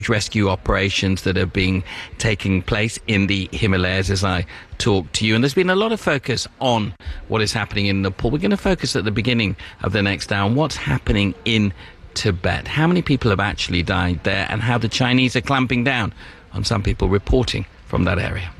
rescue operations that are taking place in the Himalayas as I talk to you. And there's been a lot of focus on what is happening in Nepal. We're going to focus at the beginning of the next hour on what's happening in Tibet. How many people have actually died there, and how the Chinese are clamping down on some people reporting from that area.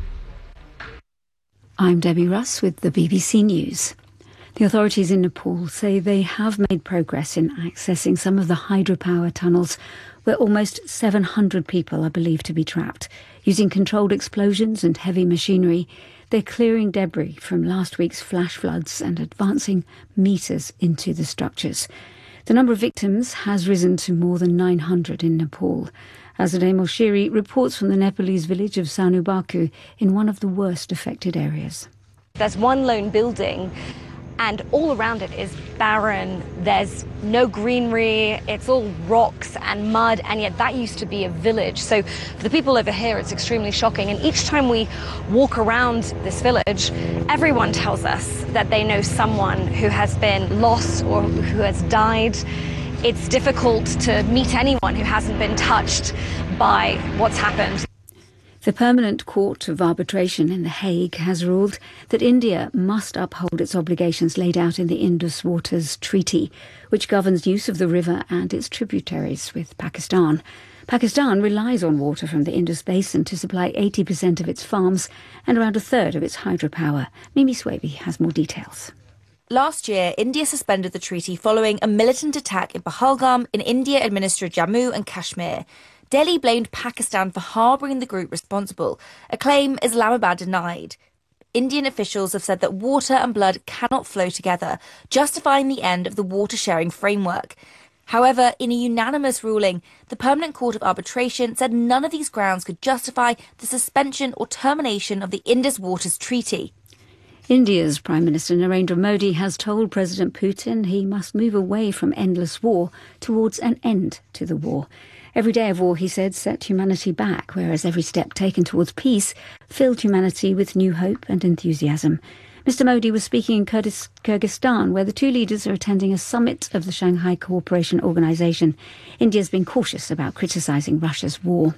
I'm Debbie Russ with the BBC News. The authorities in Nepal say they have made progress in accessing some of the hydropower tunnels where almost 700 people are believed to be trapped. Using controlled explosions and heavy machinery, they're clearing debris from last week's flash floods and advancing metres into the structures. The number of victims has risen to more than 900 in Nepal. Azadeh Moshiri reports from the Nepalese village of Sanubaku in one of the worst affected areas. There's one lone building and all around it is barren. There's no greenery, it's all rocks and mud, and yet that used to be a village. So for the people over here, it's extremely shocking. And each time we walk around this village, everyone tells us that they know someone who has been lost or who has died. It's difficult to meet anyone who hasn't been touched by what's happened. The Permanent Court of Arbitration in The Hague has ruled that India must uphold its obligations laid out in the Indus Waters Treaty, which governs use of the river and its tributaries with Pakistan. Pakistan relies on water from the Indus Basin to supply 80% of its farms and around a third of its hydropower. Mimi Swaby has more details. Last year, India suspended the treaty following a militant attack in Pahalgam in India-administered Jammu and Kashmir. Delhi blamed Pakistan for harbouring the group responsible, a claim Islamabad denied. Indian officials have said that water and blood cannot flow together, justifying the end of the water-sharing framework. However, in a unanimous ruling, the Permanent Court of Arbitration said none of these grounds could justify the suspension or termination of the Indus Waters Treaty. India's Prime Minister Narendra Modi has told President Putin he must move away from endless war towards an end to the war. Every day of war, he said, set humanity back, whereas every step taken towards peace filled humanity with new hope and enthusiasm. Mr. Modi was speaking in Kyrgyzstan, where the two leaders are attending a summit of the Shanghai Cooperation Organization. India's been cautious about criticising Russia's war.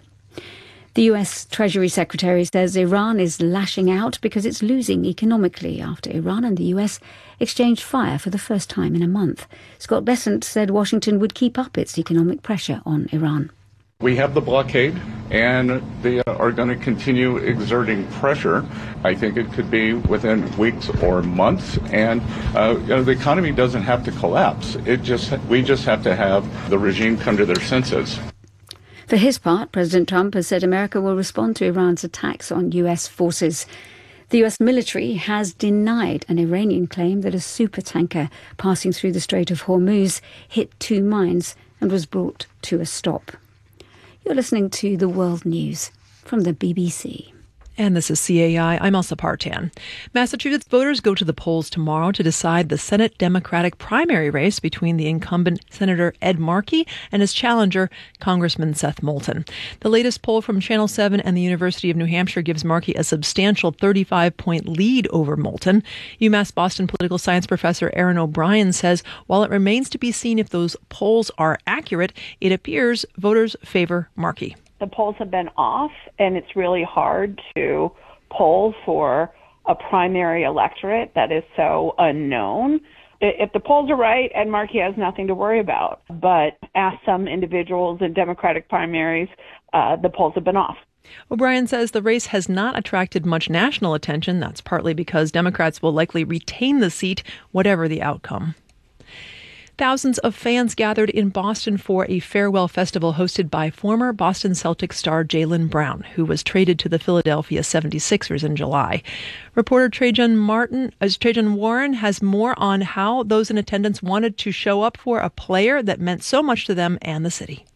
The US Treasury Secretary says Iran is lashing out because it's losing economically after Iran and the US exchanged fire for the first time in a month. Scott Bessent said Washington would keep up its economic pressure on Iran. We have the blockade, and they are going to continue exerting pressure. I think it could be within weeks or months, and the economy doesn't have to collapse. We just have to have the regime come to their senses. For his part, President Trump has said America will respond to Iran's attacks on US forces. The US military has denied an Iranian claim that a supertanker passing through the Strait of Hormuz hit two mines and was brought to a stop. You're listening to The World News from the BBC. And this is CAI. I'm Elsa Partan. Massachusetts voters go to the polls tomorrow to decide the Senate Democratic primary race between the incumbent Senator Ed Markey and his challenger, Congressman Seth Moulton. The latest poll from Channel 7 and the University of New Hampshire gives Markey a substantial 35-point lead over Moulton. UMass Boston political science professor Aaron O'Brien says while it remains to be seen if those polls are accurate, it appears voters favor Markey. The polls have been off, and it's really hard to poll for a primary electorate that is so unknown. If the polls are right, Ed Markey has nothing to worry about. But ask some individuals in Democratic primaries, the polls have been off. O'Brien says the race has not attracted much national attention. That's partly because Democrats will likely retain the seat, whatever the outcome. Thousands of fans gathered in Boston for a farewell festival hosted by former Boston Celtics star Jaylen Brown, who was traded to the Philadelphia 76ers in July. Reporter Trajan Warren has more on how those in attendance wanted to show up for a player that meant so much to them and the city.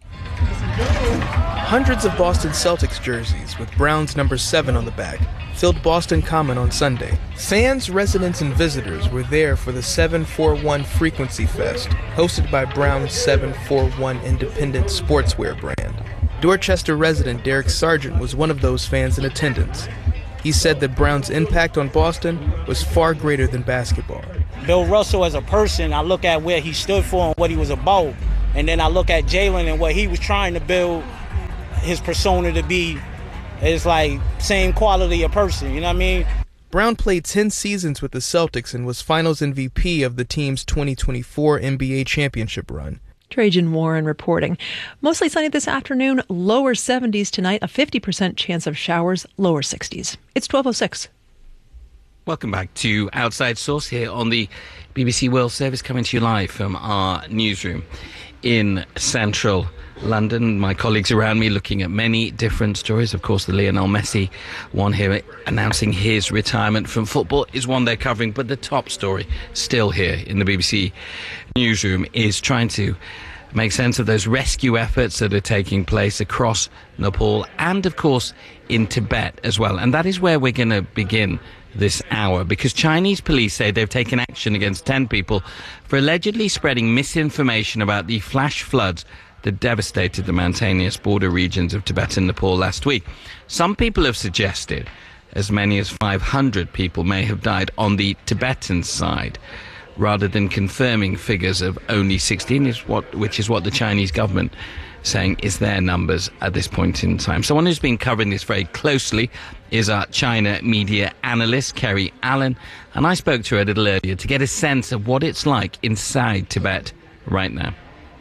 Hundreds of Boston Celtics jerseys with Brown's number 7 on the back filled Boston Common on Sunday. Fans, residents, and visitors were there for the 741 Frequency Fest, hosted by Brown's 741 independent sportswear brand. Dorchester resident Derek Sargent was one of those fans in attendance. He said that Brown's impact on Boston was far greater than basketball. Bill Russell as a person, I look at where he stood for and what he was about, and then I look at Jaylen and what he was trying to build his persona to be. It's like same quality of person, you know what I mean? Brown played 10 seasons with the Celtics and was Finals MVP of the team's 2024 NBA championship run. Trajan Warren reporting. Mostly sunny this afternoon, lower 70s tonight, a 50% chance of showers, lower 60s. It's 12:06. Welcome back to Outside Source here on the BBC World Service, coming to you live from our newsroom in central London. My colleagues around me looking at many different stories. Of course, the Lionel Messi one here announcing his retirement from football is one they're covering, but the top story still here in the BBC newsroom is trying to make sense of those rescue efforts that are taking place across Nepal and, of course, in Tibet as well. And that is where we're going to begin this hour, because Chinese police say they've taken action against 10 people for allegedly spreading misinformation about the flash floods that devastated the mountainous border regions of Tibet and Nepal last week. Some people have suggested as many as 500 people may have died on the Tibetan side, rather than confirming figures of only 16, which is what the Chinese government saying is their numbers at this point in time. Someone who's been covering this very closely is our China media analyst, Kerry Allen, and I spoke to her a little earlier to get a sense of what it's like inside Tibet right now.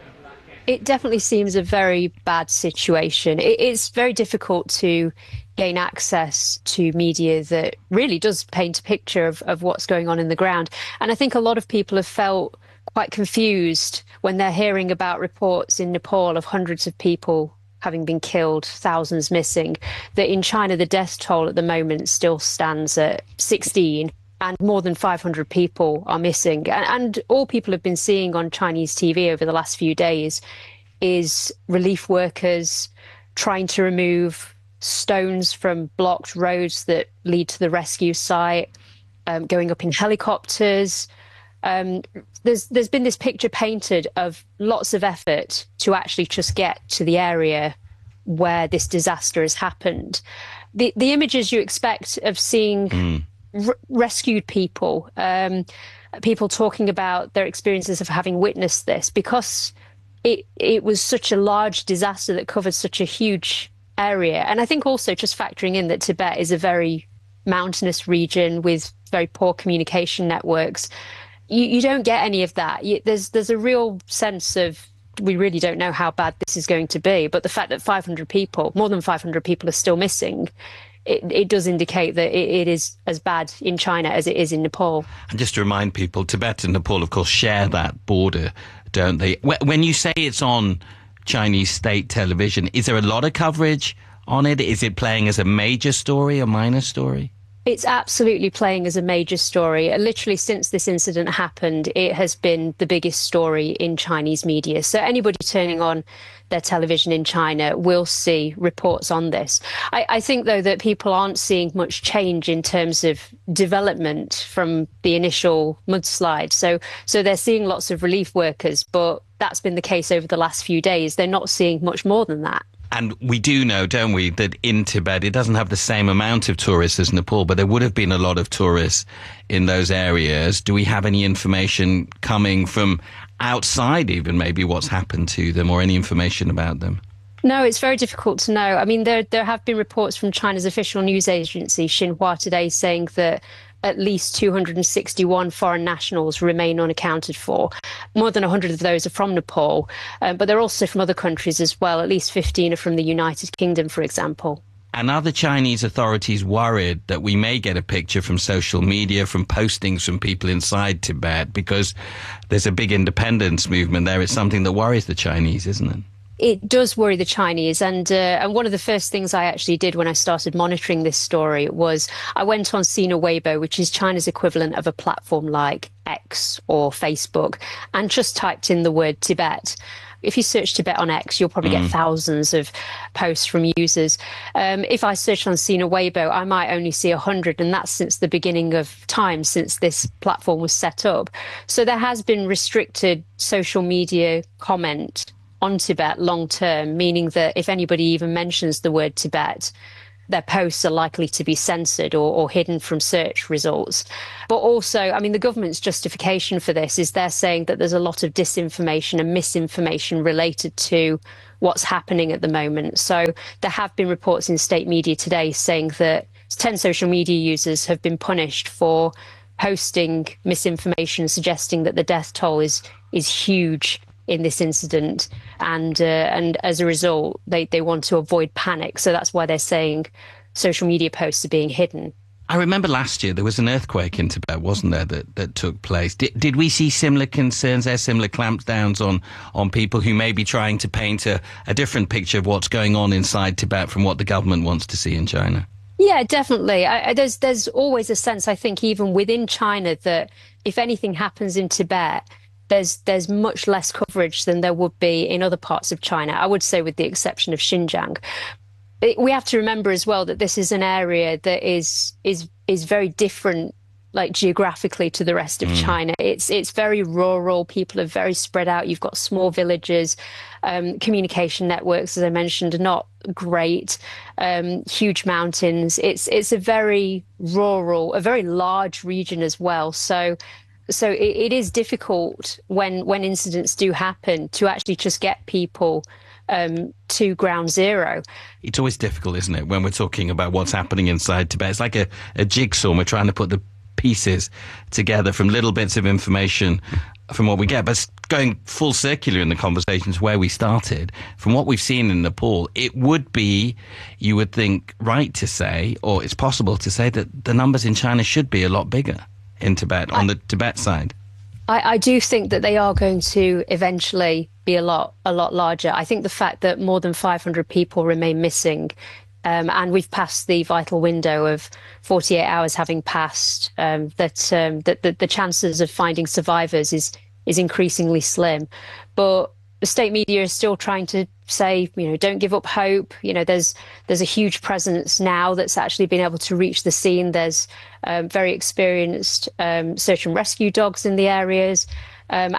It definitely seems a very bad situation. It's very difficult to gain access to media that really does paint a picture of what's going on in the ground. And I think a lot of people have felt quite confused when they're hearing about reports in Nepal of hundreds of people having been killed, thousands missing, that in China the death toll at the moment still stands at 16. And more than 500 people are missing. And all people have been seeing on Chinese TV over the last few days is relief workers trying to remove stones from blocked roads that lead to the rescue site, going up in helicopters. There's been this picture painted of lots of effort to actually just get to the area where this disaster has happened. The images you expect of seeing rescued people, people talking about their experiences of having witnessed this, because it was such a large disaster that covered such a huge area. And I think also just factoring in that Tibet is a very mountainous region with very poor communication networks, you don't get any of that. There's a real sense of, we really don't know how bad this is going to be. But the fact that 500 people, more than 500 people are still missing, it does indicate that it is as bad in China as it is in Nepal. And just to remind people, Tibet and Nepal, of course, share that border, don't they? When you say it's on Chinese state television, is there a lot of coverage on it? Is it playing as a major story, a minor story? It's absolutely playing as a major story. Literally, since this incident happened, it has been the biggest story in Chinese media. So anybody turning on their television in China will see reports on this. I think, though, that people aren't seeing much change in terms of development from the initial mudslide. So they're seeing lots of relief workers, but that's been the case over the last few days. They're not seeing much more than that. And we do know, don't we, that in Tibet, it doesn't have the same amount of tourists as Nepal, but there would have been a lot of tourists in those areas. Do we have any information coming from outside, even maybe what's happened to them, or any information about them? No, it's very difficult to know. I mean, there have been reports from China's official news agency, Xinhua Today, saying that at least 261 foreign nationals remain unaccounted for. More than 100 of those are from Nepal, but they're also from other countries as well. At least 15 are from the United Kingdom, for example. And are the Chinese authorities worried that we may get a picture from social media, from postings from people inside Tibet? Because there's a big independence movement there. It's something that worries the Chinese, isn't it? It does worry the Chinese. And one of the first things I actually did when I started monitoring this story was I went on Sina Weibo, which is China's equivalent of a platform like X or Facebook, and just typed in the word Tibet. If you search Tibet on X, you'll probably get thousands of posts from users. If I search on Sina Weibo, I might only see 100, and that's since the beginning of time, since this platform was set up. So there has been restricted social media comment on Tibet long term, meaning that if anybody even mentions the word Tibet, their posts are likely to be censored or hidden from search results. But also, I mean, the government's justification for this is they're saying that there's a lot of disinformation and misinformation related to what's happening at the moment. So there have been reports in state media today saying that 10 social media users have been punished for posting misinformation suggesting that the death toll is huge in this incident, and as a result they want to avoid panic, so that's why they're saying social media posts are being hidden. I remember last year there was an earthquake in Tibet, wasn't there, that took place. Did we see similar concerns there, similar clampdowns on people who may be trying to paint a different picture of what's going on inside Tibet from what the government wants to see in China? Yeah, definitely. There's always a sense, I think, even within China, that if anything happens in Tibet, there's much less coverage than there would be in other parts of China, I would say, with the exception of Xinjiang. We have to remember as well that this is an area that is very different, like geographically, to the rest of China. It's very rural. People are very spread out. You've got small villages. Communication networks, as I mentioned, are not great. Huge mountains. It's a very rural, a very large region as well. So it is difficult when incidents do happen to actually just get people to ground zero. It's always difficult, isn't it, when we're talking about what's happening inside Tibet? It's like a jigsaw. We're trying to put the pieces together from little bits of information from what we get. But going full circular in the conversations where we started, from what we've seen in Nepal, it would be, you would think, right to say, or it's possible to say, that the numbers in China should be a lot bigger in Tibet, on the Tibet side. I do think that they are going to eventually be a lot larger. I think the fact that more than 500 people remain missing, and we've passed the vital window of 48 hours having passed, that the chances of finding survivors is increasingly slim. But the state media is still trying to say, don't give up hope. There's a huge presence now that's actually been able to reach the scene. There's very experienced search and rescue dogs in the areas. When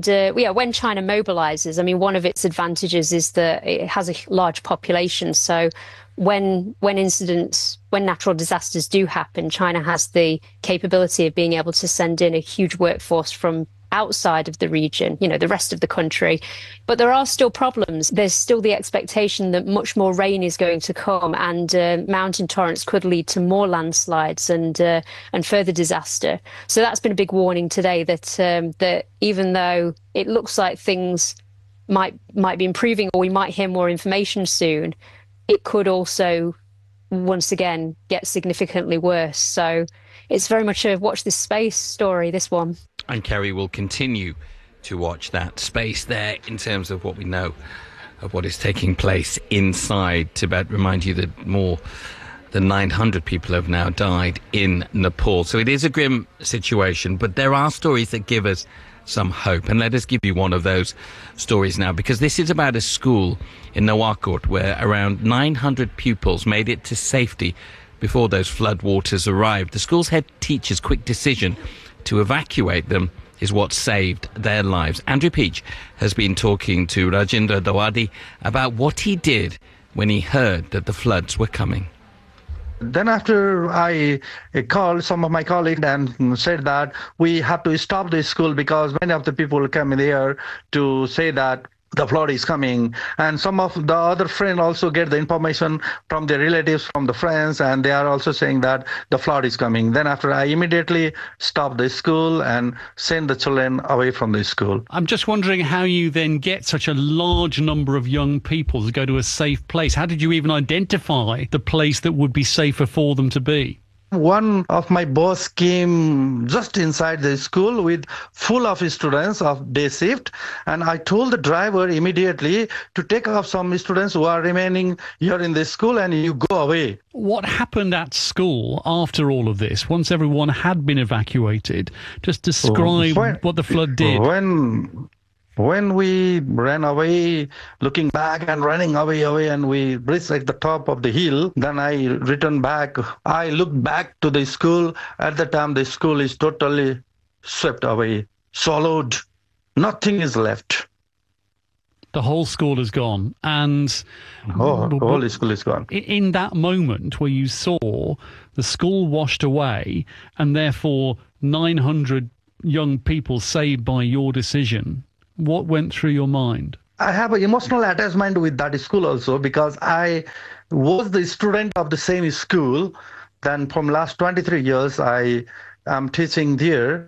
China mobilizes, I mean, one of its advantages is that it has a large population. So when natural disasters do happen, China has the capability of being able to send in a huge workforce from outside of the region, the rest of the country. But there are still problems. There's still the expectation that much more rain is going to come, and mountain torrents could lead to more landslides and further disaster. So that's been a big warning today, that even though it looks like things might be improving, or we might hear more information soon, it could also once again get significantly worse. So it's very much a watch this space story, this one. And Kerry will continue to watch that space there in terms of what we know of what is taking place inside Tibet. Remind you that more than 900 people have now died in Nepal. So it is a grim situation, but there are stories that give us some hope. And let us give you one of those stories now, because this is about a school in Nawakot where around 900 pupils made it to safety before those floodwaters arrived. The school's head teacher's quick decision to evacuate them is what saved their lives. Andrew Peach has been talking to Rajendra Dawadi about what he did when he heard that the floods were coming. Then after I called some of my colleagues and said that we have to stop this school because many of the people come in here to say that the flood is coming. And some of the other friends also get the information from their relatives, from the friends, and they are also saying that the flood is coming. Then after I immediately stopped the school and sent the children away from the school. I'm just wondering how you then get such a large number of young people to go to a safe place. How did you even identify the place that would be safer for them to be? One of my boss came just inside the school with full of students of day shift, and I told the driver immediately to take off some students who are remaining here in the school and you go away. What happened at school after all of this, once everyone had been evacuated? Just describe what the flood did. When we ran away, looking back and running away, and we reached at the top of the hill, then I returned back. I looked back to the school. At the time, the school is totally swept away, swallowed. Nothing is left. The whole school is gone. And the whole school is gone. In that moment where you saw the school washed away and therefore 900 young people saved by your decision, what went through your mind? I have an emotional attachment with that school also, because I was the student of the same school. Then from last 23 years, I am teaching there.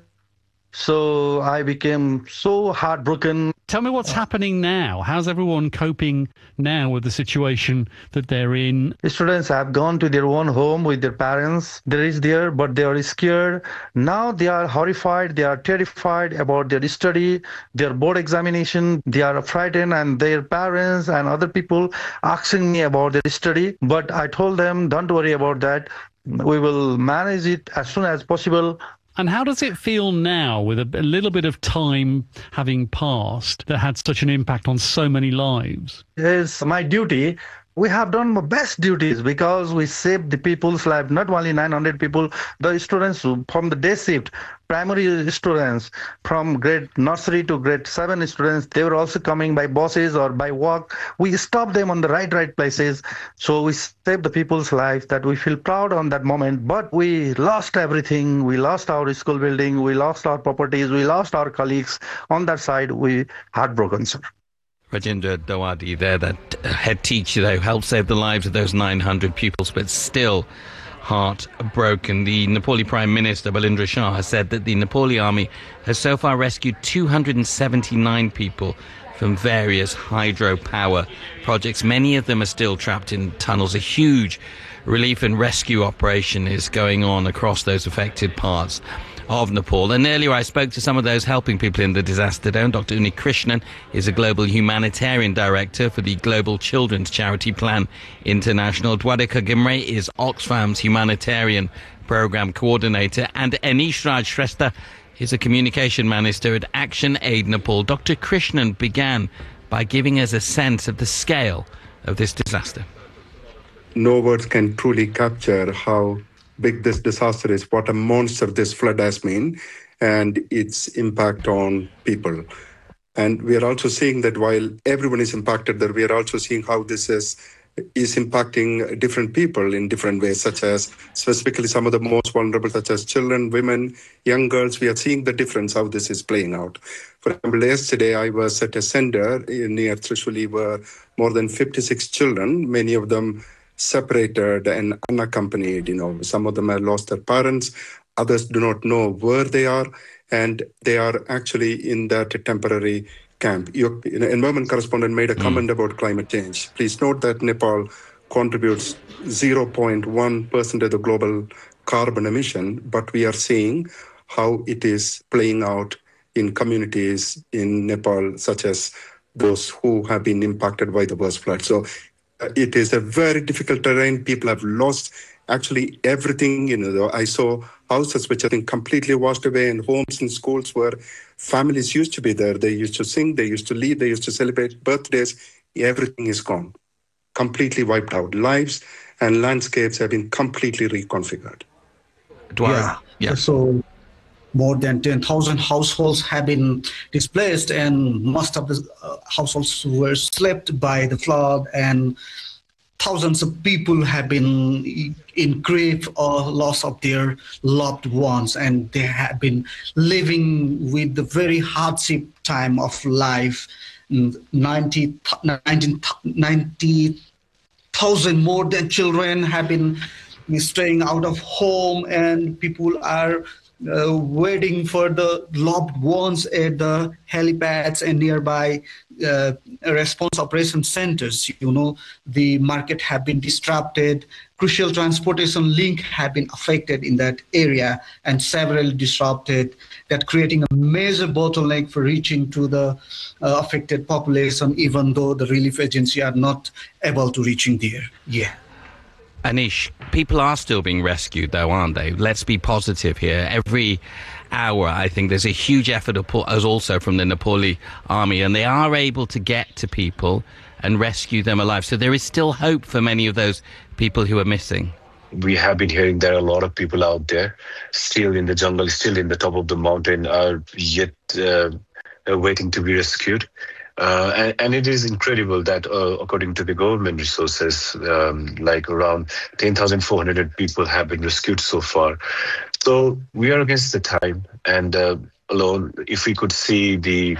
So I became so heartbroken. Tell me what's happening now. How's everyone coping now with the situation that they're in? The students have gone to their own home with their parents. They reached there, but they are scared. Now they are horrified. They are terrified about their study, their board examination. They are frightened, and their parents and other people asking me about their study. But I told them, don't worry about that. We will manage it as soon as possible. And how does it feel now, with a little bit of time having passed, that had such an impact on so many lives? It's my duty. We have done my best duties because we saved the people's life, not only 900 people, the students from the day shift, primary students from grade nursery to grade 7 students, they were also coming by buses or by walk. We stopped them on the right places. So we saved the people's life, that we feel proud on that moment. But we lost everything. We lost our school building. We lost our properties. We lost our colleagues. On that side, we heartbroken, sir. Rajendra Dawadi there, that head teacher who helped save the lives of those 900 pupils, but still heartbroken. The Nepali Prime Minister, Balendra Shah, has said that the Nepali army has so far rescued 279 people from various hydropower projects. Many of them are still trapped in tunnels. A huge relief and rescue operation is going on across those affected parts of Nepal. And earlier I spoke to some of those helping people in the disaster zone. Dr. Uni Krishnan is a global humanitarian director for the Global Children's Charity Plan International. Dwadika Gimre is Oxfam's humanitarian program coordinator. And Anish Raj Shrestha is a communication minister at Action Aid Nepal. Dr. Krishnan began by giving us a sense of the scale of this disaster. No words can truly capture how big this disaster is, what a monster this flood has been, and its impact on people. And we are also seeing that while everyone is impacted, that we are also seeing how this is impacting different people in different ways, such as specifically some of the most vulnerable, such as children, women, young girls. We are seeing the difference, how this is playing out. For example, yesterday I was at a center near Trishuli where more than 56 children, many of them separated and unaccompanied. Some of them have lost their parents, others do not know where they are, and they are actually in that temporary camp. Your environment correspondent made a comment about climate change. Please note that Nepal contributes 0.1% of the global carbon emission, but we are seeing how it is playing out in communities in Nepal, such as those who have been impacted by the worst flood. So it is a very difficult terrain. People have lost actually everything. I saw houses which I think completely washed away, and homes and schools where families used to be there. They used to sing, they used to lead, they used to celebrate birthdays. Everything is gone, completely wiped out. Lives and landscapes have been completely reconfigured. Yeah. So more than 10,000 households have been displaced, and most of the households were swept by the flood, and thousands of people have been in grief or loss of their loved ones, and they have been living with the very hardship time of life. 90,000 more than children have been staying out of home, and people are waiting for the loved ones at the helipads and nearby response operation centers. The market have been disrupted, crucial transportation link have been affected in that area and severely disrupted, that creating a major bottleneck for reaching to the affected population, even though the relief agency are not able to reaching there. Anish, people are still being rescued, though, aren't they? Let's be positive here. Every hour, I think there's a huge effort also from the Nepali army, and they are able to get to people and rescue them alive. So there is still hope for many of those people who are missing. We have been hearing there are a lot of people out there still in the jungle, still in the top of the mountain, are yet waiting to be rescued. And it is incredible that according to the government resources, like around 10,400 people have been rescued so far. So we are against the time, and alone, if we could see the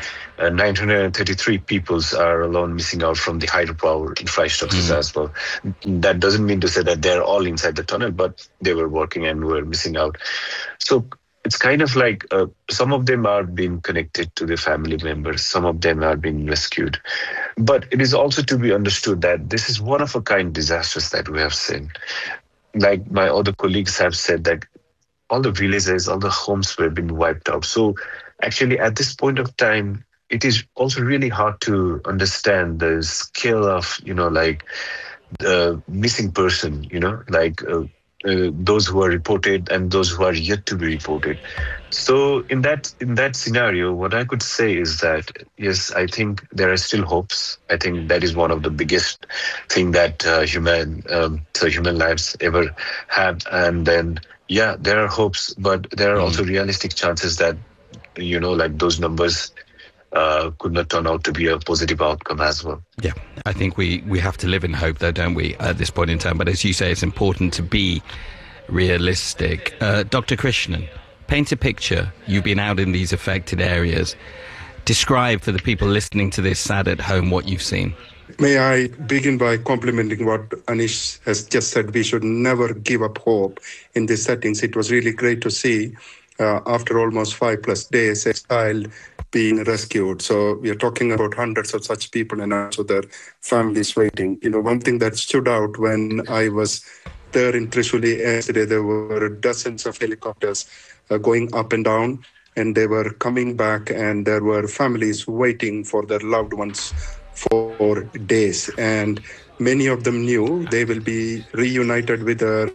933 peoples are alone missing out from the hydropower infrastructures as well. That doesn't mean to say that they're all inside the tunnel, but they were working and were missing out. So it's kind of like some of them are being connected to the family members, some of them are being rescued. But it is also to be understood that this is one of a kind disasters that we have seen. Like my other colleagues have said that all the villages, all the homes were being wiped out. So actually at this point of time, it is also really hard to understand the scale of, like the missing person, those who are reported and those who are yet to be reported. So in that scenario, what I could say is that, yes, I think there are still hopes. I think that is one of the biggest thing that human lives ever had. And then, yeah, there are hopes, but there are also realistic chances that, those numbers could not turn out to be a positive outcome as well. Yeah, I think we have to live in hope, though, don't we, at this point in time? But as you say, it's important to be realistic. Dr. Krishnan, paint a picture. You've been out in these affected areas. Describe for the people listening to this sad at home what you've seen. May I begin by complimenting what Anish has just said. We should never give up hope in these settings. It was really great to see, after almost 5+ days, a child being rescued. So we are talking about hundreds of such people and also their families waiting. One thing that stood out when I was there in Trishuli yesterday, there were dozens of helicopters going up and down, and they were coming back, and there were families waiting for their loved ones for days, and many of them knew they will be reunited with their,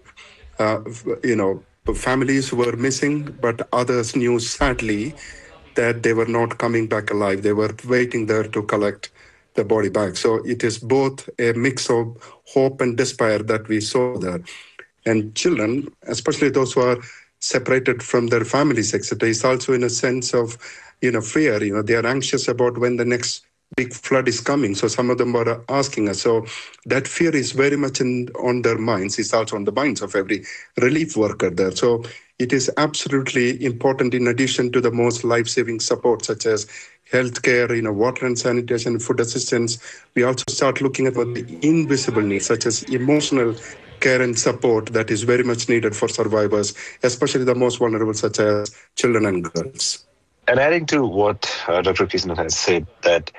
families who were missing, but others knew sadly that they were not coming back alive. They were waiting there to collect the body back. So it is both a mix of hope and despair that we saw there. And children, especially those who are separated from their families, etc., is also in a sense of, fear. They are anxious about when the next big flood is coming. So some of them were asking us. So that fear is very much on their minds. It's also on the minds of every relief worker there. So it is absolutely important, in addition to the most life-saving support, such as healthcare, water and sanitation, food assistance, we also start looking at what the invisible needs, such as emotional care and support that is very much needed for survivors, especially the most vulnerable, such as children and girls. And adding to what Dr. Krishnan has said, that,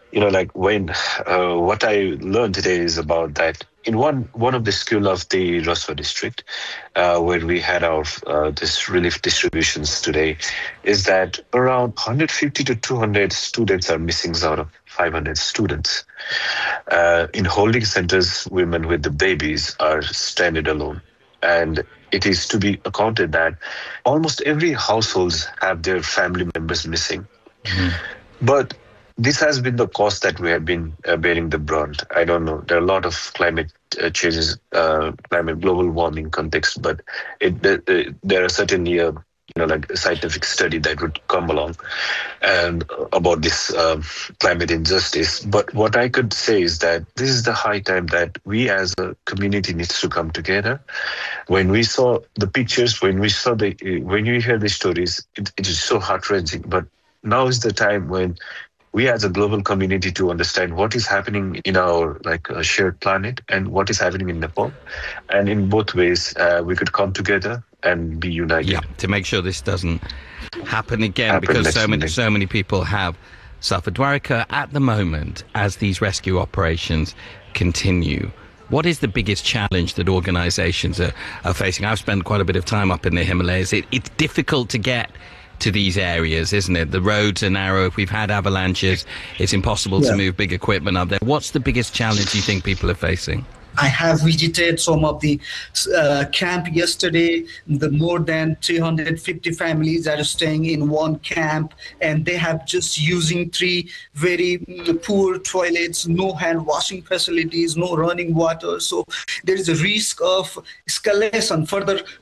what I learned today is about that in one of the school of the Raswa district, where we had our this relief distributions today, is that around 150 to 200 students are missing out of 500 students. In holding centers, women with the babies are stranded alone. And it is to be accounted that almost every households have their family members missing. But this has been the cost that we have been bearing the brunt. I don't know. There are a lot of climate changes, global warming context, but there are certainly a scientific study that would come along and about this climate injustice. But what I could say is that this is the high time that we as a community needs to come together. When we saw the pictures, when you hear the stories, it is so heart-wrenching. But now is the time when we as a global community to understand what is happening in our shared planet and what is happening in Nepal. And in both ways, we could come together and be united. Yeah, to make sure this doesn't happen again, because so many people have suffered. Dwarika, at the moment, as these rescue operations continue, what is the biggest challenge that organisations are facing? I've spent quite a bit of time up in the Himalayas. It's difficult to get to these areas, isn't it? The roads are narrow. If we've had avalanches, it's impossible to move big equipment up there. What's the biggest challenge you think people are facing? I have visited some of the camp yesterday. The more than 350 families are staying in one camp, and they have just using 3 very poor toilets, no hand washing facilities, no running water. So there is a risk of escalation, further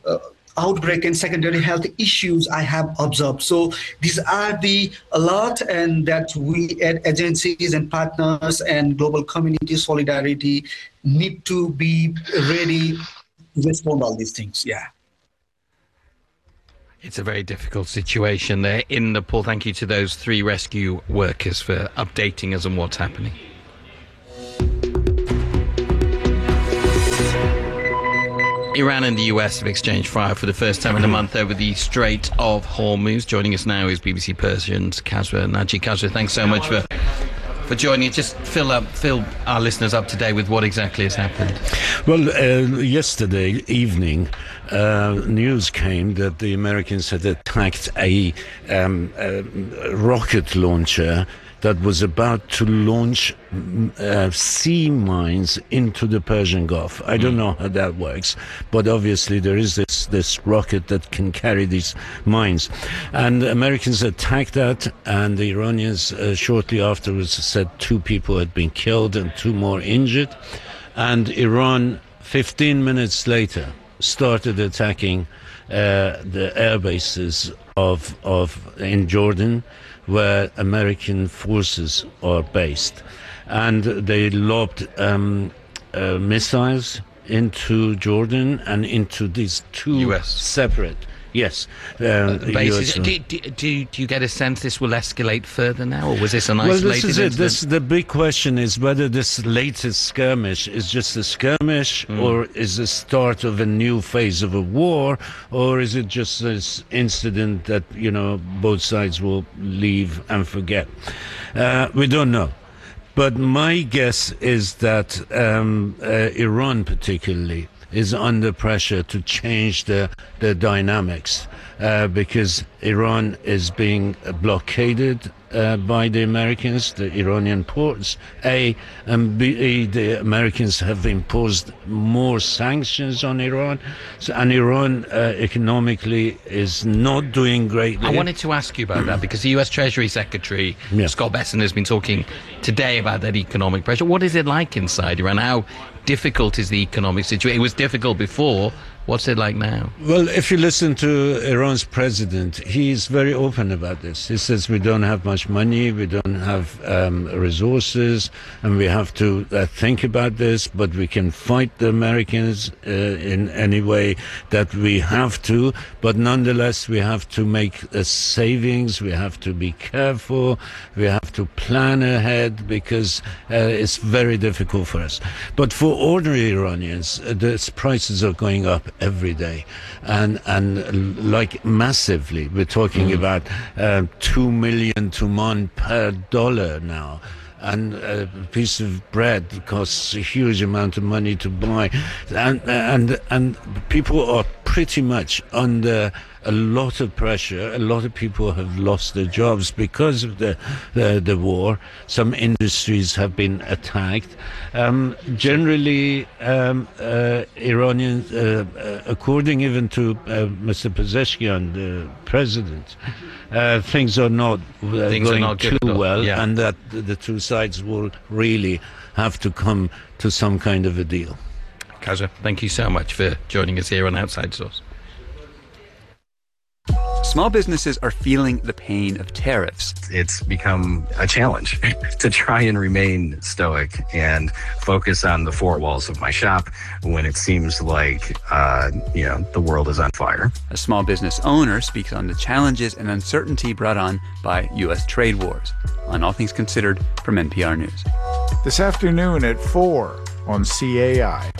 outbreak and secondary health issues I have observed. So these are the alert, and that we at agencies and partners and global community solidarity need to be ready to respond all these things. Yeah. It's a very difficult situation there in Nepal. Thank you to those 3 rescue workers for updating us on what's happening. Iran and the US have exchanged fire for the first time in a month over the Strait of Hormuz. Joining us now is BBC Persian's Kasra Naji. Kasra, thanks so much for joining us. Just fill our listeners up to date with what exactly has happened. Well, yesterday evening, news came that the Americans had attacked a rocket launcher that was about to launch sea mines into the Persian Gulf. I don't know how that works, but obviously there is this rocket that can carry these mines. And the Americans attacked that, and the Iranians shortly afterwards said 2 people had been killed and 2 more injured. And Iran, 15 minutes later, started attacking the air bases in Jordan, where American forces are based. And they lobbed missiles into Jordan and into these 2 separate... Yes. Bases. Do you get a sense this will escalate further now, or was this an isolated incident? The big question is whether this latest skirmish is just a skirmish, or is the start of a new phase of a war, or is it just this incident that, both sides will leave and forget? We don't know. But my guess is that Iran particularly is under pressure to change the dynamics because Iran is being blockaded by the Americans, the Iranian ports, and B, the Americans have imposed more sanctions on Iran, and Iran economically is not doing greatly. I wanted to ask you about that because the US Treasury Secretary, Scott Bessent, has been talking today about that economic pressure. What is it like inside Iran? How difficult is the economic situation? It was difficult before. What's it like now? Well, if you listen to Iran's president, he's very open about this. He says we don't have much money, we don't have resources, and we have to think about this, but we can fight the Americans in any way that we have to. But nonetheless, we have to make savings, we have to be careful, we have to plan ahead because it's very difficult for us. But for ordinary Iranians, the prices are going up every day, and like massively. We're talking about 2 million tuman per dollar now, and a piece of bread costs a huge amount of money to buy, and people are pretty much under a lot of pressure. A lot of people have lost their jobs because of the war. Some industries have been attacked. Generally, Iranians, according even to Mr. Pezeshkian, the president, things are not going too well, and that the 2 sides will really have to come to some kind of a deal. Kasra, thank you so much for joining us here on Outside Source. Small businesses are feeling the pain of tariffs. It's become a challenge to try and remain stoic and focus on the 4 walls of my shop when it seems like, the world is on fire. A small business owner speaks on the challenges and uncertainty brought on by U.S. trade wars. On All Things Considered from NPR News. This afternoon at 4 on CAI.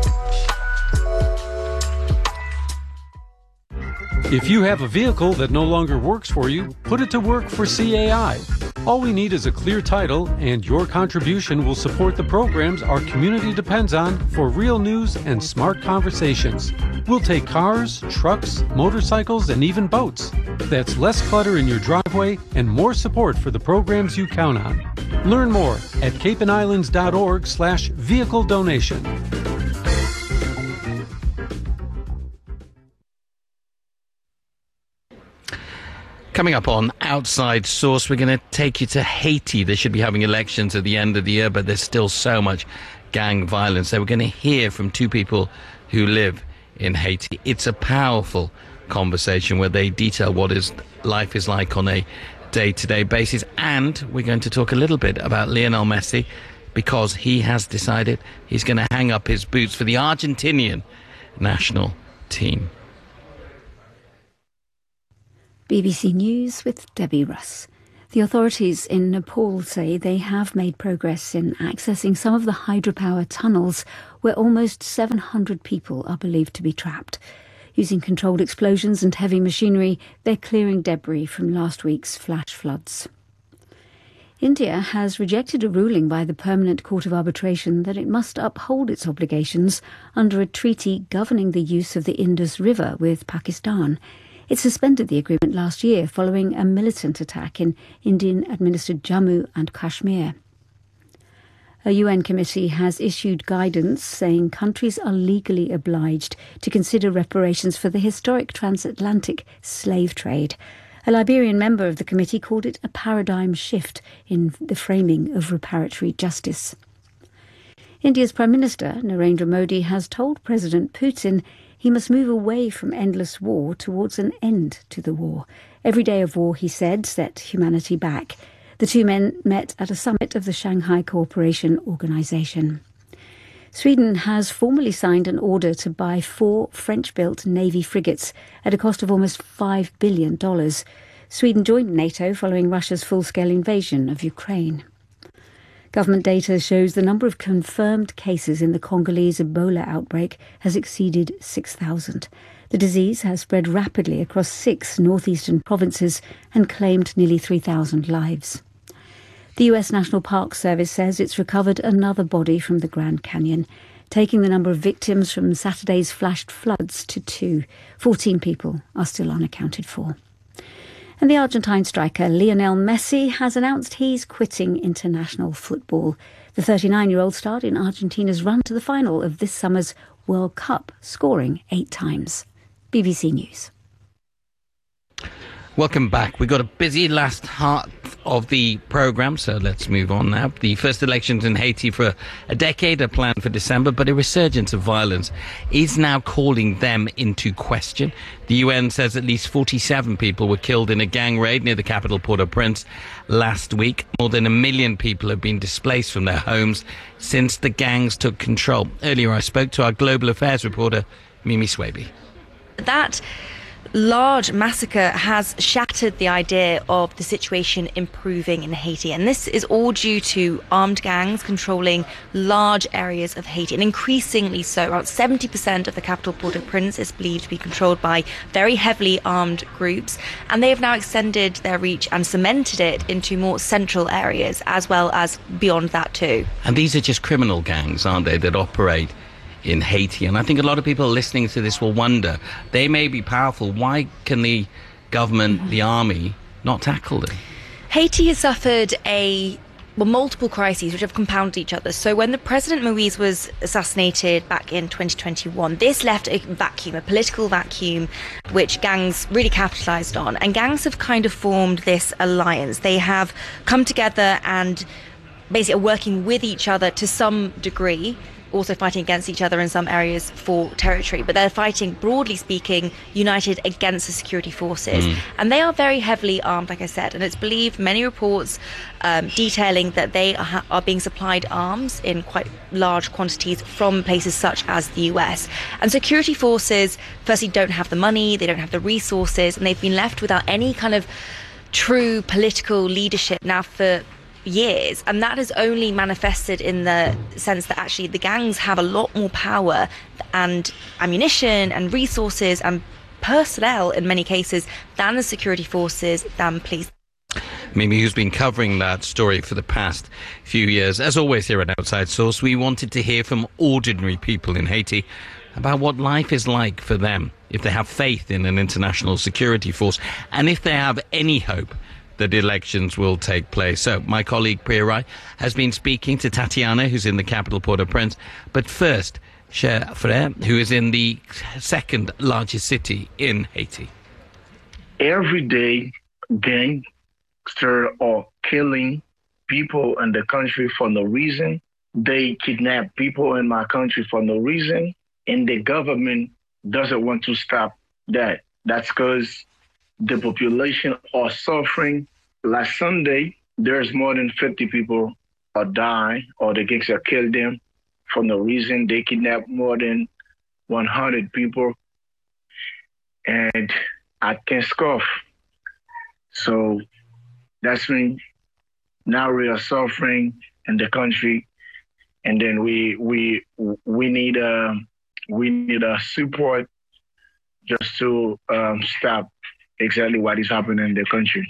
If you have a vehicle that no longer works for you, put it to work for CAI. All we need is a clear title, and your contribution will support the programs our community depends on for real news and smart conversations. We'll take cars, trucks, motorcycles, and even boats. That's less clutter in your driveway and more support for the programs you count on. Learn more at capeandislands.org/vehicle donation. Coming up on Outside Source, we're going to take you to Haiti. They should be having elections at the end of the year, but there's still so much gang violence. So we're going to hear from 2 people who live in Haiti. It's a powerful conversation where they detail what life is like on a day-to-day basis. And we're going to talk a little bit about Lionel Messi, because he has decided he's going to hang up his boots for the Argentinian national team. BBC News with Debbie Russ. The authorities in Nepal say they have made progress in accessing some of the hydropower tunnels where almost 700 people are believed to be trapped. Using controlled explosions and heavy machinery, they're clearing debris from last week's flash floods. India has rejected a ruling by the Permanent Court of Arbitration that it must uphold its obligations under a treaty governing the use of the Indus River with Pakistan. It suspended the agreement last year following a militant attack in Indian-administered Jammu and Kashmir. A UN committee has issued guidance saying countries are legally obliged to consider reparations for the historic transatlantic slave trade. A Liberian member of the committee called it a paradigm shift in the framing of reparatory justice. India's Prime Minister, Narendra Modi, has told President Putin he must move away from endless war towards an end to the war. Every day of war, he said, set humanity back. The two men met at a summit of the Shanghai Cooperation Organization. Sweden has formally signed an order to buy 4 French-built Navy frigates at a cost of almost $5 billion. Sweden joined NATO following Russia's full-scale invasion of Ukraine. Government data shows the number of confirmed cases in the Congolese Ebola outbreak has exceeded 6,000. The disease has spread rapidly across 6 northeastern provinces and claimed nearly 3,000 lives. The US National Park Service says it's recovered another body from the Grand Canyon, taking the number of victims from Saturday's flash floods to 2. 14 people are still unaccounted for. And the Argentine striker Lionel Messi has announced he's quitting international football. The 39-year-old starred in Argentina's run to the final of this summer's World Cup, scoring 8 times. BBC News. Welcome back. We've got a busy last half of the programme, so let's move on now. The first elections in Haiti for a decade are planned for December, but a resurgence of violence is now calling them into question. The UN says at least 47 people were killed in a gang raid near the capital Port-au-Prince last week. More than 1 million people have been displaced from their homes since the gangs took control. Earlier I spoke to our global affairs reporter, Mimi Swaby. That large massacre has shattered the idea of the situation improving in Haiti, and this is all due to armed gangs controlling large areas of Haiti, and increasingly so. Around 70% of the capital Port-au-Prince is believed to be controlled by very heavily armed groups, and they have now extended their reach and cemented it into more central areas as well as beyond that too. And these are just criminal gangs, aren't they, that operate in Haiti? And I think a lot of people listening to this will wonder, they may be powerful, why can the government, the army, not tackle them? Haiti has suffered multiple crises which have compounded each other. So when the President Moise was assassinated back in 2021, this left a vacuum, a political vacuum, which gangs really capitalised on. And gangs have kind of formed this alliance. They have come together and basically are working with each other to some degree, also fighting against each other in some areas for territory, but they're fighting, broadly speaking, united against the security forces. And they are very heavily armed, like I said, and it's believed, many reports detailing that they are being supplied arms in quite large quantities from places such as the US. And security forces, firstly, don't have the money, they don't have the resources, and they've been left without any kind of true political leadership now for years, and that has only manifested in the sense that actually the gangs have a lot more power and ammunition and resources and personnel in many cases than the security forces, than police. Mimi, who's been covering that story for the past few years. As always here at Outside Source, we wanted to hear from ordinary people in Haiti about what life is like for them, if they have faith in an international security force, and if they have any hope that elections will take place. So my colleague Priya Rai has been speaking to Tatiana, who's in the capital Port-au-Prince. But first, Cher Frere, who is in the second largest city in Haiti. Every day, gangsters are killing people in the country for no reason. They kidnap people in my country for no reason. And the government doesn't want to stop that. That's because the population are suffering. Last Sunday, there's more than 50 people are dying, or the gangsters killed them for no reason. They kidnapped more than 100 people, and I can't scoff. So that's when now we are suffering in the country, and then we need a support just to stop exactly what is happening in the country.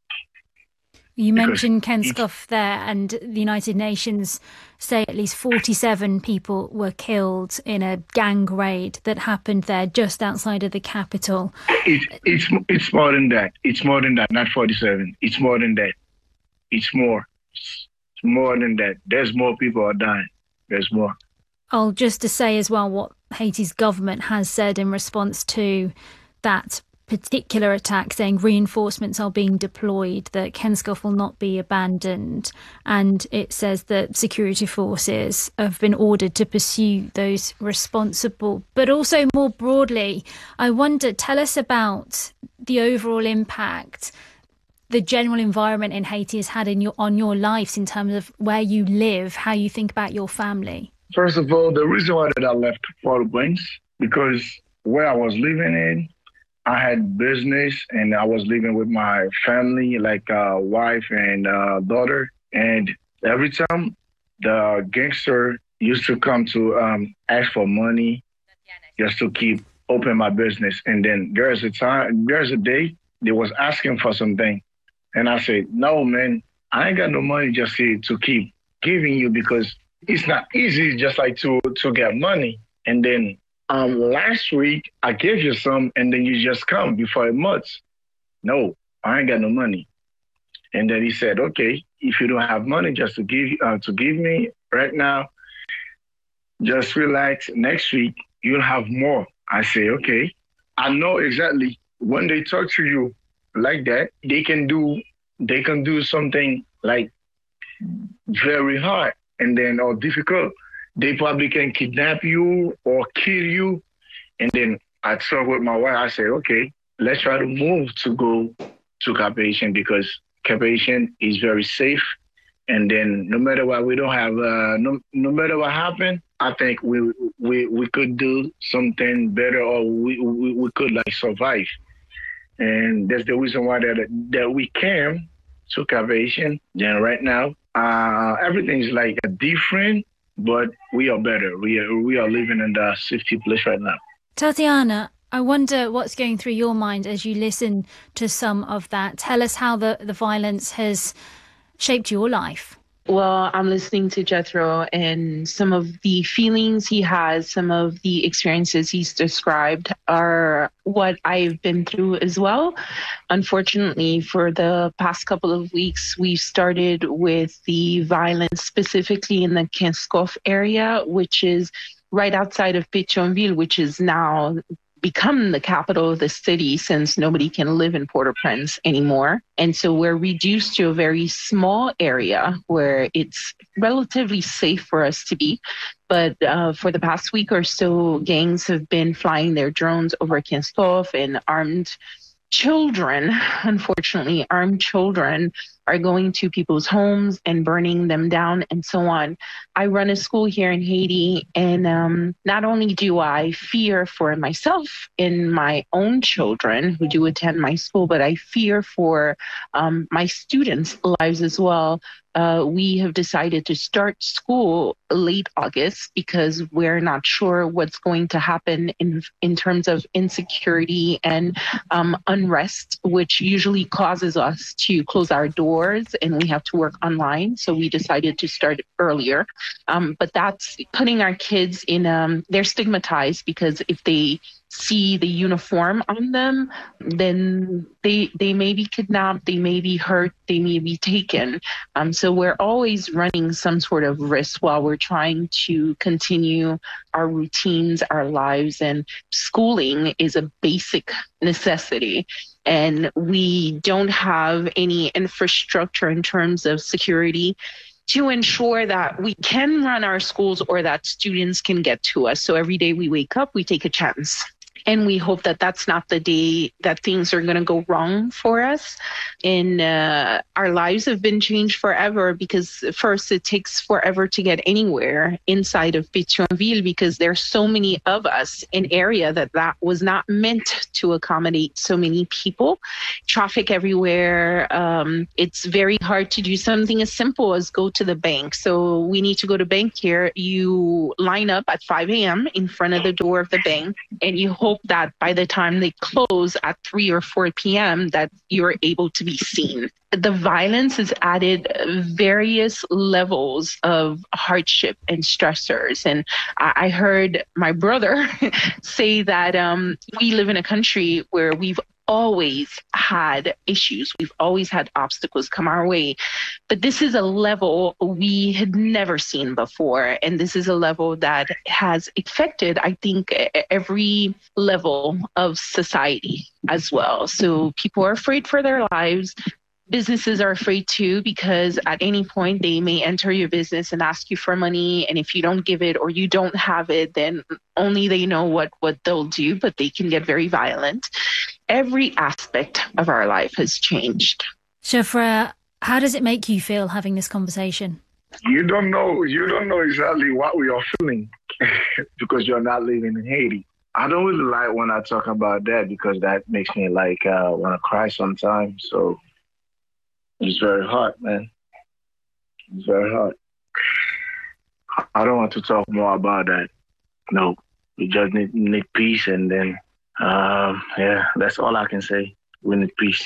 You mentioned Ken Scuff there, and the United Nations say at least 47 people were killed in a gang raid that happened there just outside of the capital. It's more than that. It's more than that, not 47. It's more than that. It's more. It's more than that. There's more people are dying. There's more. I'll just to say as well what Haiti's government has said in response to that particular attack, saying reinforcements are being deployed, that Ken Scuff will not be abandoned, and it says that security forces have been ordered to pursue those responsible. But also more broadly, I wonder, tell us about the overall impact the general environment in Haiti has had on your lives in terms of where you live, how you think about your family. First of all, the reason why that I left Port-au-Prince, because where I was living in, I had business and I was living with my family, like wife and daughter. And every time the gangster used to come to ask for money just to keep open my business. And then there's a day they was asking for something. And I said, no, man, I ain't got no money just to keep giving you, because it's not easy just like to get money. And then last week, I gave you some, and then you just come before a month. No, I ain't got no money. And then he said, okay, if you don't have money just to give me right now, just relax. Next week, you'll have more. I say, okay. I know exactly when they talk to you like that, they can do something like very hard and then or difficult. They probably can kidnap you or kill you. And then I talk with my wife. I say, okay, let's try to move to go to Cap Haitien, because Cap Haitien is very safe. And then no matter what, we don't have, no matter what happened, I think we could do something better, or we could like survive. And that's the reason why that we came to Cap Haitien. Then right now, everything is like different, but we are better. We are living in the safety place right now. Tatiana, I wonder what's going through your mind as you listen to some of that. Tell us how the violence has shaped your life. Well, I'm listening to Jethro, and some of the feelings he has, some of the experiences he's described are what I've been through as well. Unfortunately, for the past couple of weeks, we started with the violence specifically in the Ken Scuff area, which is right outside of Pétionville, which is now become the capital of the city, since nobody can live in Port-au-Prince anymore. And so we're reduced to a very small area where it's relatively safe for us to be. But for the past week or so, gangs have been flying their drones over Ken Scuff, and armed children, unfortunately, armed children are going to people's homes and burning them down and so on. I run a school here in Haiti, and not only do I fear for myself and my own children who do attend my school, but I fear for my students' lives as well. We have decided to start school late August because we're not sure what's going to happen in terms of insecurity and unrest, which usually causes us to close our doors and we have to work online. So we decided to start earlier. But that's putting our kids in, they're stigmatized because if they see the uniform on them, then they may be kidnapped, they may be hurt, they may be taken. So we're always running some sort of risk while we're trying to continue our routines, our lives, and schooling is a basic necessity. And we don't have any infrastructure in terms of security to ensure that we can run our schools or that students can get to us. So every day we wake up, we take a chance And we hope that that's not the day that things are going to go wrong for us. And our lives have been changed forever because first it takes forever to get anywhere inside of Pétionville because there's so many of us in area that was not meant to accommodate so many people. Traffic everywhere. It's very hard to do something as simple as go to the bank. So we need to go to bank here. You line up at 5 a.m. in front of the door of the bank and you hope that by the time they close at 3 or 4 p.m. that you're able to be seen. The violence has added various levels of hardship and stressors. And I heard my brother say that we live in a country where we've always had issues. We've always had obstacles come our way. But this is a level we had never seen before. And this is a level that has affected, I think, every level of society as well. So people are afraid for their lives. Businesses are afraid too, because at any point they may enter your business and ask you for money. And if you don't give it or you don't have it, then only they know what they'll do, but they can get very violent. Every aspect of our life has changed. Shafra, how does it make you feel having this conversation? You don't know exactly what we are feeling because you're not living in Haiti. I don't really like when I talk about that because that makes me want to cry sometimes. So it's very hard, man. It's very hard. I don't want to talk more about that. No, we just need peace, and then, that's all I can say. We need peace.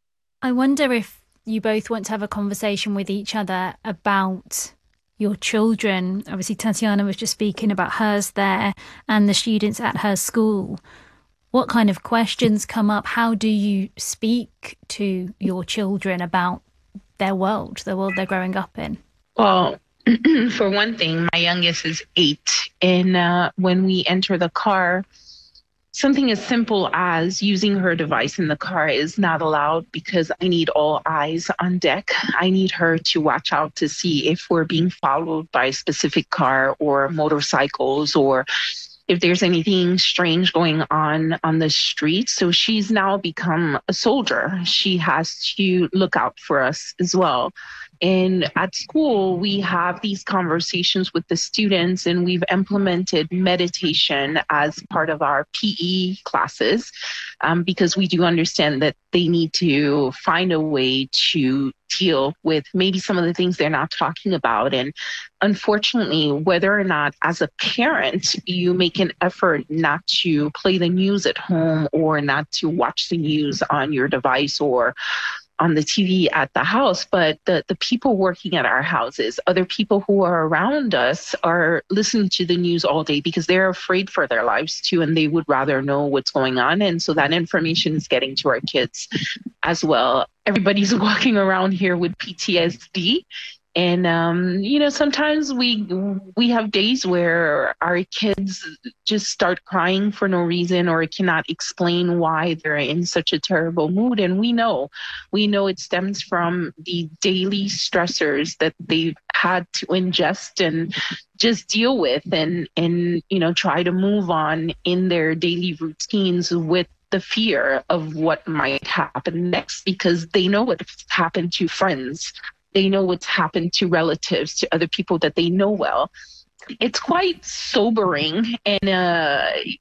I wonder if you both want to have a conversation with each other about your children. Obviously, Tatiana was just speaking about hers there and the students at her school. What kind of questions come up? How do you speak to your children about their world, the world they're growing up in? Well, for one thing, my youngest is 8. And when we enter the car, something as simple as using her device in the car is not allowed because I need all eyes on deck. I need her to watch out to see if we're being followed by a specific car or motorcycles or if there's anything strange going on the street. So she's now become a soldier. She has to look out for us as well. And at school, we have these conversations with the students, and we've implemented meditation as part of our PE classes because we do understand that they need to find a way to deal with maybe some of the things they're not talking about. And unfortunately, whether or not as a parent you make an effort not to play the news at home or not to watch the news on your device or on the TV at the house, but the people working at our houses, other people who are around us are listening to the news all day because they're afraid for their lives too, and they would rather know what's going on. And so that information is getting to our kids as well. Everybody's walking around here with PTSD. And, sometimes we have days where our kids just start crying for no reason or cannot explain why they're in such a terrible mood. And we know it stems from the daily stressors that they've had to ingest and just deal with and try to move on in their daily routines with the fear of what might happen next because they know what's happened to friends. They know what's happened to relatives, to other people that they know well. It's quite sobering. And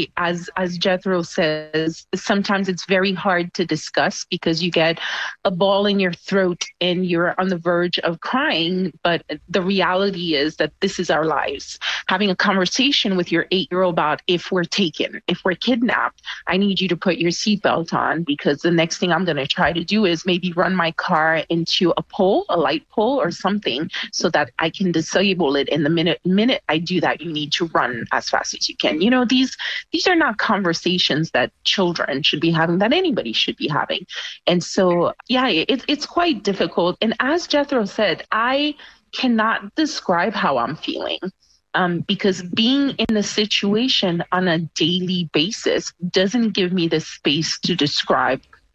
as Jethro says, sometimes it's very hard to discuss because you get a ball in your throat and you're on the verge of crying. But the reality is that this is our lives. Having a conversation with your 8-year-old about if we're taken, if we're kidnapped, I need you to put your seatbelt on because the next thing I'm going to try to do is maybe run my car into a light pole or something so that I can disable it in the minute I do that, you need to run as fast as you can. These are not conversations that children should be having, that anybody should be having. And so, it's quite difficult. And as Jethro said, I cannot describe how I'm feeling because being in the situation on a daily basis doesn't give me the space to describe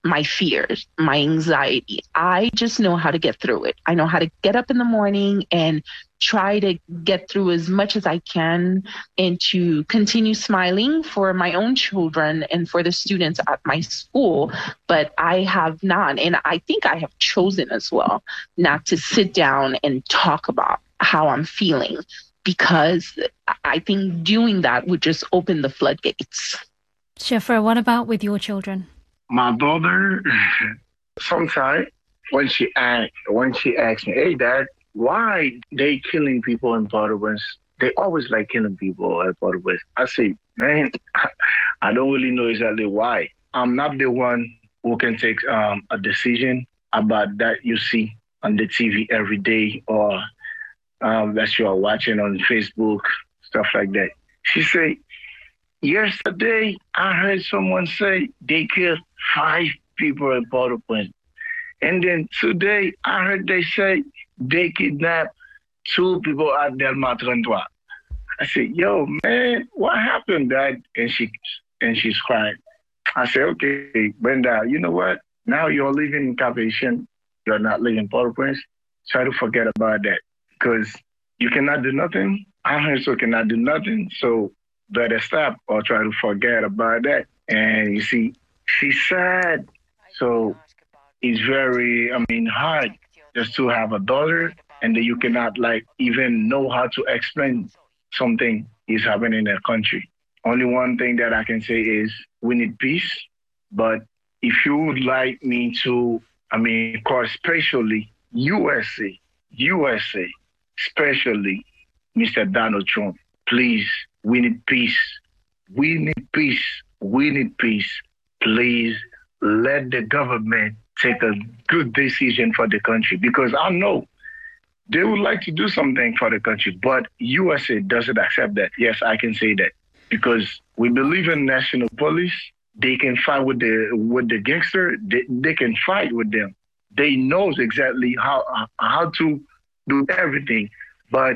my fears, my anxiety. I just know how to get through it. I know how to get up in the morning and try to get through as much as I can and to continue smiling for my own children and for the students at my school. But I have not, and I think I have chosen as well, not to sit down and talk about how I'm feeling, because I think doing that would just open the floodgates. Shifra, what about with your children? My daughter, sometimes when she asks me, "Hey, Dad, why they killing people in Port-au-Prince? They always like killing people at Port-au-Prince." I say, "Man, I don't really know exactly why. I'm not the one who can take a decision about that you see on the TV every day or that you are watching on Facebook, stuff like that." She say, "Yesterday, I heard someone say they killed 5 people in Port-au-Prince. And then today, I heard they say they kidnapped 2 people at Delma 33. I said, "Yo, man, what happened, Dad?" And she's crying. I said, "Okay, Brenda, you know what? Now you're living in Cap Haitien. You're not living in Port-au-Prince. Try to forget about that, because you cannot do nothing. I also cannot do nothing. So better stop or try to forget about that." And you see, she's sad. So it's very, hard just to have a daughter and then you cannot even know how to explain something is happening in a country. Only one thing that I can say is we need peace. But if you would like me to, call especially USA, especially Mr. Donald Trump, please, we need peace. We need peace. We need peace. Please let the government take a good decision for the country, because I know they would like to do something for the country, but USA doesn't accept that. Yes, I can say that, because we believe in national police. They can fight with the gangster. They can fight with them. They knows exactly how to do everything, but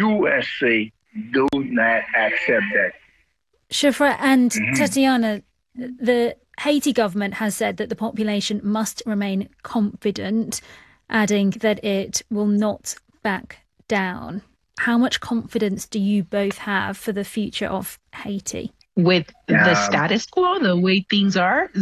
USA do not accept that. Shifra and Tatiana, the Haiti government has said that the population must remain confident, adding that it will not back down. How much confidence do you both have for the future of Haiti? With the status quo, the way things are,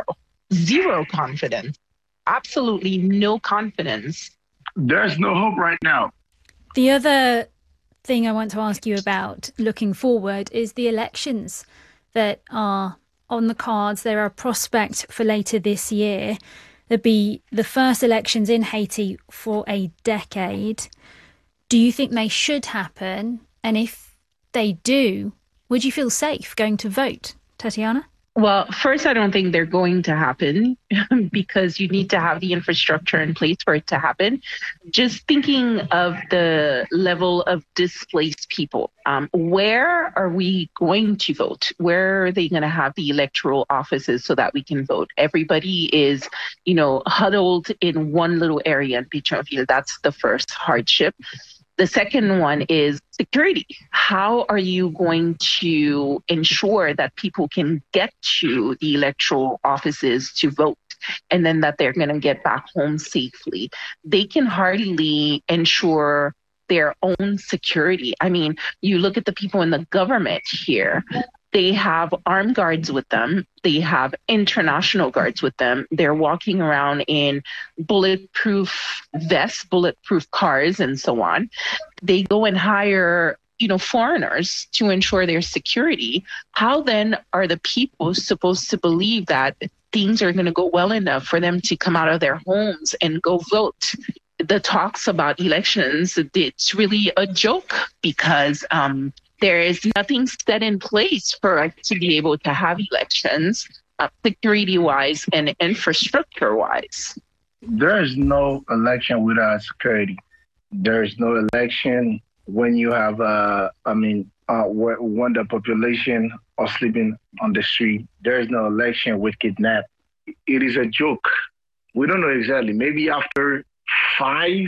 zero confidence. Absolutely no confidence. There's no hope right now. The other thing I want to ask you about looking forward is the elections that are on the cards. There are prospects for later this year. There'll be the first elections in Haiti for a decade. Do you think they should happen? And if they do, would you feel safe going to vote? Tatiana? Well, first, I don't think they're going to happen because you need to have the infrastructure in place for it to happen. Just thinking of the level of displaced people, where are we going to vote? Where are they going to have the electoral offices so that we can vote? Everybody is, huddled in one little area in Pétionville. That's the first hardship. The second one is security. How are you going to ensure that people can get to the electoral offices to vote and then that they're going to get back home safely? They can hardly ensure their own security. You look at the people in the government here. They have armed guards with them. They have international guards with them. They're walking around in bulletproof vests, bulletproof cars, and so on. They go and hire, foreigners to ensure their security. How then are the people supposed to believe that things are going to go well enough for them to come out of their homes and go vote? The talks about elections, it's really a joke because there is nothing set in place for us to be able to have elections, security-wise and infrastructure-wise. There is no election without security. There is no election when you have, when the population are sleeping on the street. There is no election with kidnap. It is a joke. We don't know exactly. Maybe after 5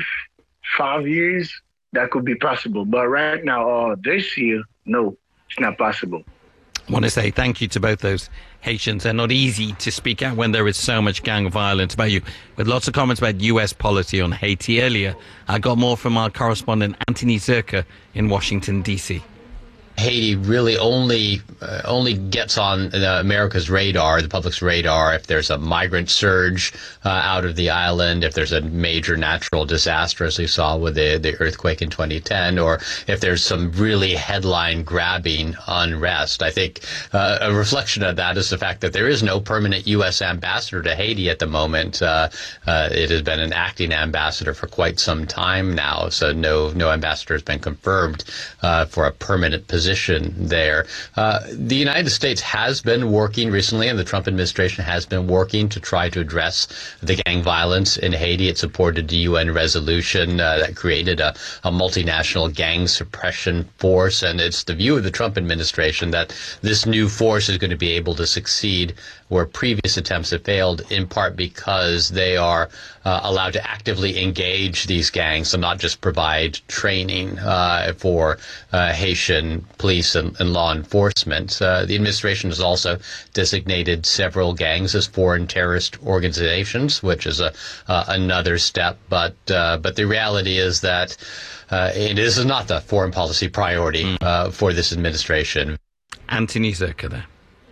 years, that could be possible. But right now, this year, no, it's not possible. I want to say thank you to both those Haitians. They're not easy to speak out when there is so much gang violence about you. With lots of comments about U.S. policy on Haiti earlier, I got more from our correspondent Anthony Zerka in Washington, D.C. Haiti really only gets on America's radar, the public's radar, if there's a migrant surge out of the island, if there's a major natural disaster, as we saw with the earthquake in 2010, or if there's some really headline-grabbing unrest. I think a reflection of that is the fact that there is no permanent U.S. ambassador to Haiti at the moment. It has been an acting ambassador for quite some time now, so no ambassador has been confirmed for a permanent position there. The United States has been working recently, and the Trump administration has been working to try to address the gang violence in Haiti. It supported the UN resolution that created a multinational gang suppression force, and it's the view of the Trump administration that this new force is going to be able to succeed where previous attempts have failed, in part because they are allowed to actively engage these gangs and not just provide training for Haitian police and law enforcement. The administration has also designated several gangs as foreign terrorist organizations, which is another step. But the reality is that it is not the foreign policy priority for this administration. Anthony Zerka there.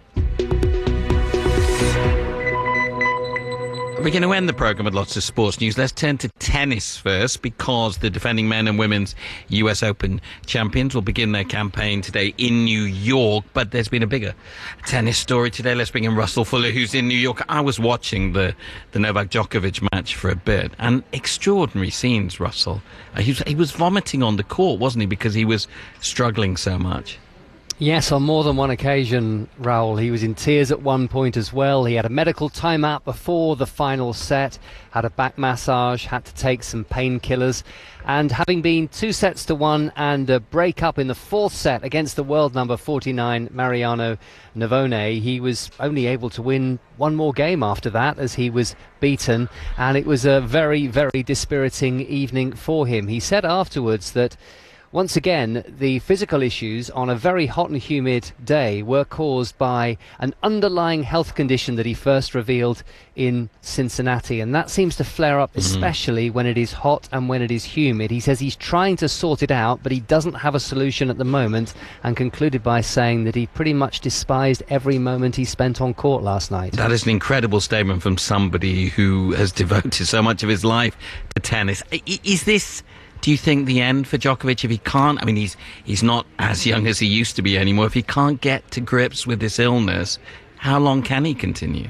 We're going to end the programme with lots of sports news. Let's turn to tennis first, because the defending men and women's US Open champions will begin their campaign today in New York. But there's been a bigger tennis story today. Let's bring in Russell Fuller, who's in New York. I was watching the Novak Djokovic match for a bit, and extraordinary scenes, Russell. He was vomiting on the court, wasn't he, because he was struggling so much? Yes, on more than one occasion, Raoul. He was in tears at one point as well. He had a medical timeout before the final set, had a back massage, had to take some painkillers. And having been 2-1 and a break up in the fourth set against the world number 49, Mariano Navone, he was only able to win one more game after that as he was beaten. And it was a very, very dispiriting evening for him. He said afterwards that once again, the physical issues on a very hot and humid day were caused by an underlying health condition that he first revealed in Cincinnati. And that seems to flare up especially when it is hot and when it is humid. He says he's trying to sort it out, but he doesn't have a solution at the moment, and concluded by saying that he pretty much despised every moment he spent on court last night. That is an incredible statement from somebody who has devoted so much of his life to tennis. Is this, do you think, the end for Djokovic if he can't? I mean, he's not as young as he used to be anymore. If he can't get to grips with this illness, how long can he continue?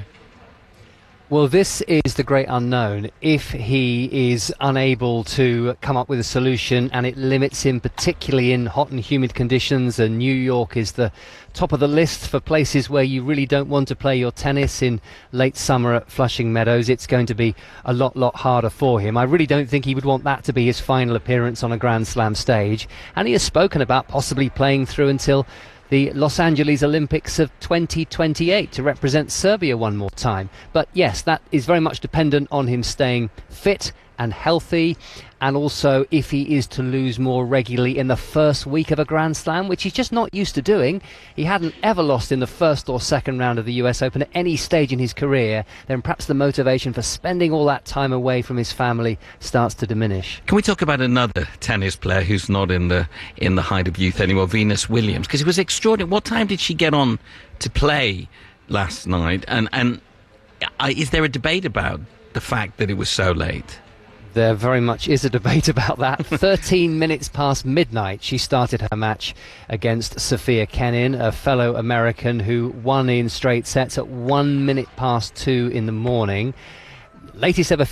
Well, this is the great unknown. If he is unable to come up with a solution and it limits him, particularly in hot and humid conditions, and New York is the top of the list for places where you really don't want to play your tennis in late summer at Flushing Meadows, it's going to be a lot harder for him. I really don't think he would want that to be his final appearance on a Grand Slam stage. And he has spoken about possibly playing through until the Los Angeles Olympics of 2028 to represent Serbia one more time. But yes, that is very much dependent on him staying fit and healthy, and also if he is to lose more regularly in the first week of a Grand Slam, which he's just not used to doing. He hadn't ever lost in the first or second round of the US Open at any stage in his career. Then perhaps the motivation for spending all that time away from his family starts to diminish. Can we talk about another tennis player who's not in the height of youth anymore, Venus Williams? Because it was extraordinary. What time did she get on to play last night? And is there a debate about the fact that it was so late? There very much is a debate about that. 13 minutes past midnight, she started her match against Sophia Kenin, a fellow American who won in straight sets at 1 minute past 2 in the morning. Latest ever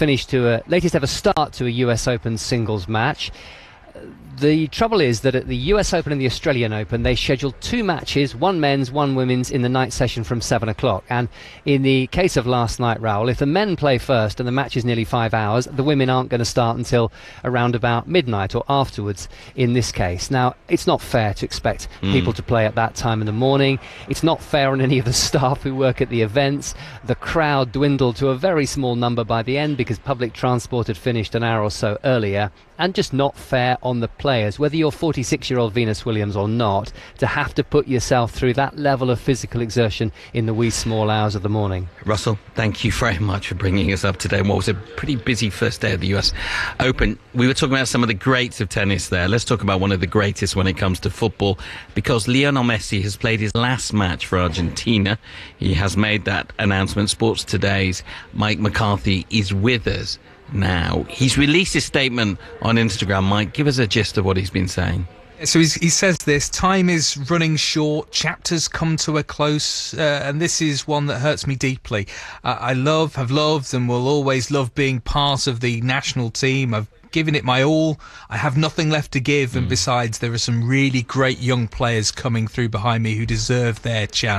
start to a US Open singles match. The trouble is that at the US Open and the Australian Open, they scheduled two matches, one men's, one women's, in the night session from 7 o'clock. And in the case of last night, Raoul, if the men play first and the match is nearly 5 hours, the women aren't going to start until around about midnight or afterwards in this case. Now, it's not fair to expect people to play at that time in the morning. It's not fair on any of the staff who work at the events. The crowd dwindled to a very small number by the end because public transport had finished an hour or so earlier. And just not fair on the players players, whether you're 46-year-old Venus Williams or not, to have to put yourself through that level of physical exertion in the wee small hours of the morning. Russell, thank you very much for bringing us up today on what was a pretty busy first day of the US Open. We were talking about some of the greats of tennis there. Let's talk about one of the greatest when it comes to football, because Lionel Messi has played his last match for Argentina. He has made that announcement. Sports Today's Mike McCarthy is with us now. He's released his statement on Instagram. Mike, give us a gist of what he's been saying. So he says this: time is running short, chapters come to a close, and this is one that hurts me deeply. I have loved and will always love being part of the national team. I've given it my all. I have nothing left to give, and besides, there are some really great young players coming through behind me who deserve their chance.